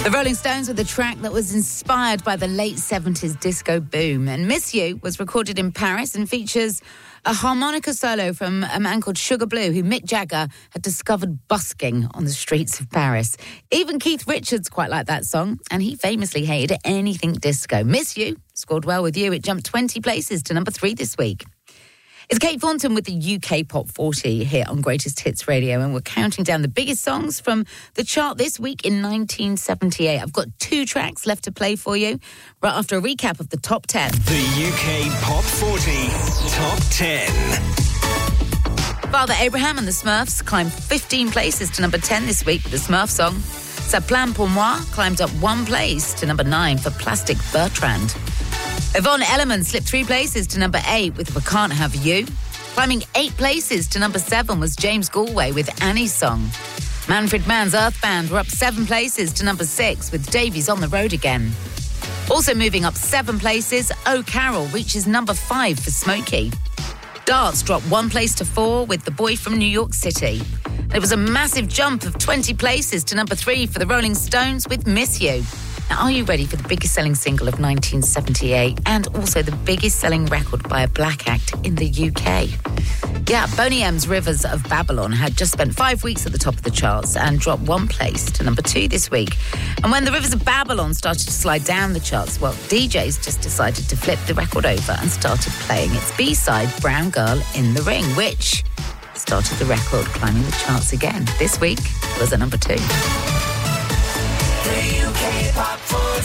The Rolling Stones with a track that was inspired by the late 70s disco boom. And Miss You was recorded in Paris and features a harmonica solo from a man called Sugar Blue, who Mick Jagger had discovered busking on the streets of Paris. Even Keith Richards quite liked that song, and he famously hated anything disco. Miss You scored well with you. It jumped 20 places to number 3 this week. It's Kate Thornton with the UK Pop 40 here on Greatest Hits Radio, and we're counting down the biggest songs from the chart this week in 1978. I've got 2 tracks left to play for you, right after a recap of the top 10. The UK Pop 40 Top 10. Father Abraham and the Smurfs climbed 15 places to number 10 this week with the Smurf song. Ça Plane Pour Moi climbed up 1 place to number 9 for Plastic Bertrand. Yvonne Elliman slipped 3 places to number 8 with We Can't Have You. Climbing 8 places to number 7 was James Galway with Annie's Song. Manfred Mann's Earth Band were up 7 places to number 6 with Davies on the Road Again. Also moving up 7 places, Oh Carol reaches number 5 for Smokey. Darts dropped 1 place to 4 with The Boy from New York City. There was a massive jump of 20 places to number 3 for the Rolling Stones with Miss You. Now, are you ready for the biggest selling single of 1978 and also the biggest selling record by a black act in the UK? Yeah, Boney M's Rivers of Babylon had just spent 5 weeks at the top of the charts and dropped 1 place to number 2 this week. And when the Rivers of Babylon started to slide down the charts, well, DJs just decided to flip the record over and started playing its B-side, Brown Girl in the Ring, which started the record climbing the charts again. This week was at number 2. The UK Pop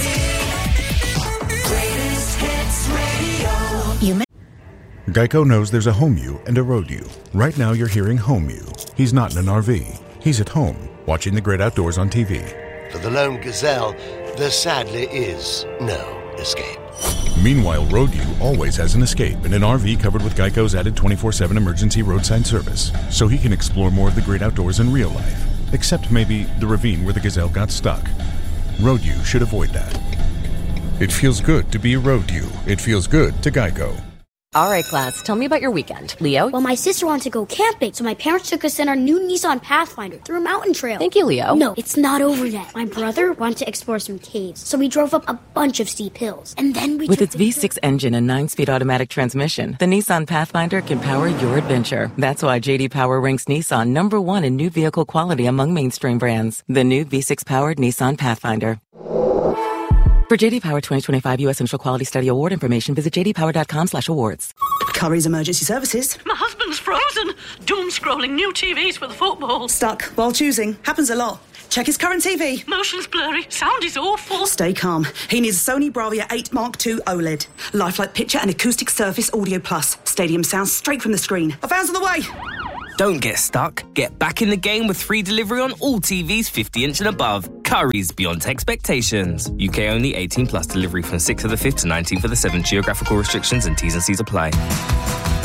40 Greatest Hits Radio. Geico knows there's a home you and a road you. Right now you're hearing home you. He's not in an RV. He's at home, watching the great outdoors on TV. For the lone gazelle, there sadly is no escape. Meanwhile, road you always has an escape in an RV covered with Geico's added 24/7 emergency roadside service, so he can explore more of the great outdoors in real life. Except maybe the ravine where the gazelle got stuck. Road you should avoid that. It feels good to be a road you. It feels good to Geico. All right, class, tell me about your weekend. Leo? Well, my sister wanted to go camping, so my parents took us in our new Nissan Pathfinder through a mountain trail. Thank you, Leo. No, it's not over yet. My brother wanted to explore some caves, so we drove up a bunch of steep hills. And then we With its V6 engine and 9-speed automatic transmission, the Nissan Pathfinder can power your adventure. That's why J.D. Power ranks Nissan number 1 in new vehicle quality among mainstream brands. The new V6-powered Nissan Pathfinder. For JD Power 2025 U.S. Central Quality Study Award information, visit jdpower.com/awards. Curry's Emergency Services. My husband's frozen. Doom scrolling new TVs for the football. Stuck while choosing. Happens a lot. Check his current TV. Motion's blurry. Sound is awful. Stay calm. He needs a Sony Bravia 8 Mark II OLED. Lifelike picture and acoustic surface audio plus. Stadium sound straight from the screen. A van's on the way. Don't get stuck. Get back in the game with free delivery on all TVs 50-inch and above. Curry's beyond expectations. UK only, 18 plus. Delivery from 6th of the 5th to 19th of the 7th. Geographical restrictions and T's and C's apply.